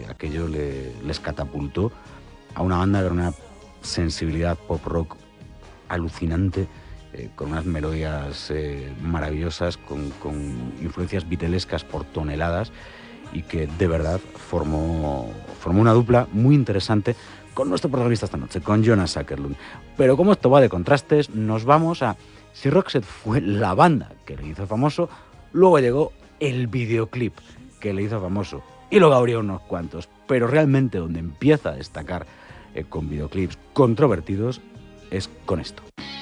aquello les catapultó a una banda con una sensibilidad pop rock alucinante, con unas melodías maravillosas, con influencias beatlescas por toneladas, y que de verdad formó una dupla muy interesante con nuestro protagonista esta noche, con Jonas Åkerlund. Pero como esto va de contrastes, nos vamos a... Si Roxette fue la banda que le hizo famoso, luego llegó el videoclip que le hizo famoso, y luego habría unos cuantos, pero realmente donde empieza a destacar con videoclips controvertidos es con esto.